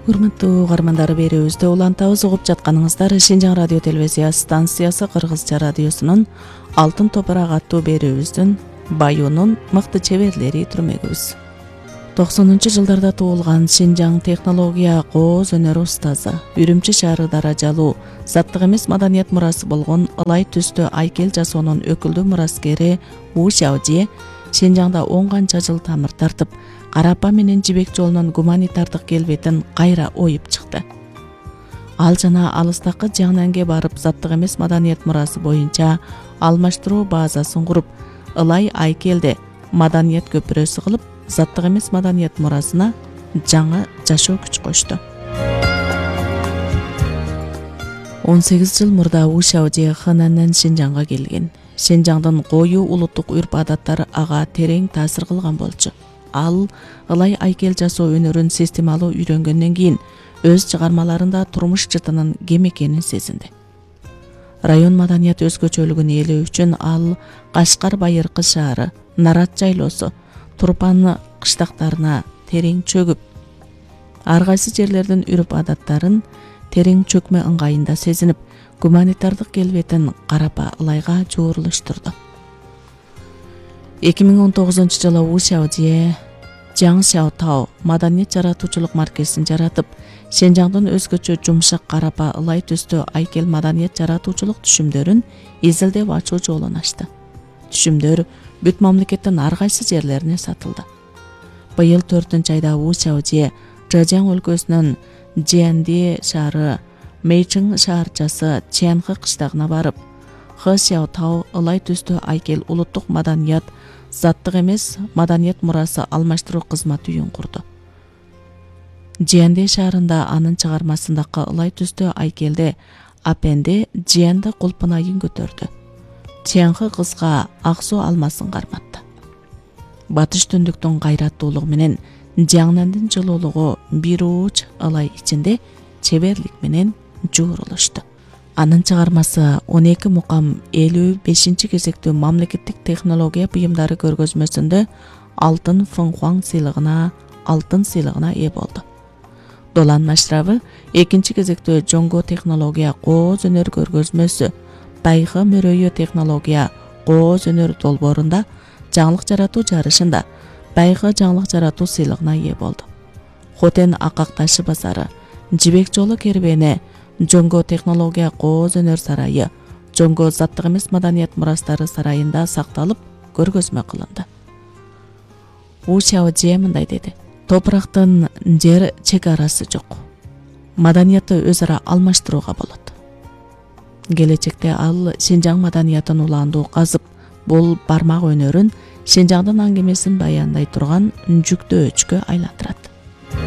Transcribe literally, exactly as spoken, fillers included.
Урматтуу угармандар, берүүбүздө улантабыз. Угуп жатканыңыздар Шинжаң радио телевизия станциясы Кыргызча радиосунун Алтын топурак аттуу берүүбүздүн Баюунун мыкты чеберлери түрмөгүбүз. токсонунчу жылдарда туулган Шинжаң технология кооз өнөр устазы, Үрүмчү шаары даражалуу заттык эмес маданият мурасы болгон ылай түстүү айкел жасоонун өкүлдүү мураскери У Шаожие Шинжаңда он канча жыл тамыр тартып, Карапа менен Жибек жолунун гуманитардык келбетин кайра оюп чыкты. Ал жана алыстакы Жаңнанге барып, заттык эмес маданият мурасы боюнча алмаштыруу базасын куруп, ылай айкелде маданият көпүрөсү кылып, заттык эмес маданият мурасына жаңы жашоо күч кошту. он сегиз жыл мурда У Шаожие Хэнаннан Шинжаңга келген. Шинжаңдын коюу улуттук үрп адаттары ага терең таасир кылган болчу. Ал ылай айкел жасоо өнөрүн системалуу үйрөнгөндөн кийин өз чыгармаларында турмуш жытынын кем экенин сезинди. Район маданият өзгөчөлүгүн ээлөө үчүн ал Кашкар Байыркы шаары, Нарат жайлоосу, Турпан кыштактарына терең чөгүп, ар кайсы жерлердин үрп адаттарын терең чөкмө ыңгайында сезинип, гуманитардык келбетин Карапа ылайга жуурулуштурду. эки миң он тогузунчу жылы У Шаожие Жаң Шаотао маданият жаратуучулук маркезин жаратып, Шинжаңдын өзгөчө жумшак Карапа ылай түстүү айкел маданият жаратуучулук түшүмдөрүн изилдеп ачуу жолун ачты. Түшүмдөр бүт мамлекеттин ар кайсы жерлерине сатылды. Быйыл төртүнчү айда У Шаожие Жэжяң өлкөсүнүн Жианди шаары, Мэйчиң шаарчасы Чянхы кыштагына барып, Хэ Шаотао ылай түстүү айкел улуттук маданият, заттык эмес маданият мурасы алмаштыруу кызматы үйүн курду. Жианди шаарында анын чыгармасындагы ылай түстүү айкелде апенде Жианды кулпунайын көтөрдү. Чянхы кызга ак суу алмасын карматты. Батыш түндүктүн кайраттуулугу менен Жаңнандын жылуулугу бир ууч ылай ичинде чеберлик менен жуурулушту. Анын чыгармасы он эки мукам элүү бешинчи кезектүү мамлекеттик технология буюмдары көргөзмөсүндө Алтын Фэнхуаң сыйлыгына, алтын сыйлыгына ээ болду. Долан Машрабы экинчи кезектүү Жоңго технология кооз өнөр көргөзмөсү, Байгы мөрөйү технология кооз өнөр долбоорунда жаңылык жаратуу жарышында Байгы жаңылык жаратуу сыйлыгына ээ болду. Хотен Акак ташы базары, Жибек жолу кербени, Жоңго технология кооз өнөр сарайы, Жоңго заттык эмес маданият мурастары сарайында сакталып, көргөзмө кылынды. У Шаожие мындай деди: топурактын жер чек арасы жок. Маданиятты өз ара алмаштырууга болот. Келечекте ал Шинжаң маданиятын улаандуу казып, бул бармак өнөрүн Шинжаңдын аңгемесин баяндай турган жүктөөчкө айландырат.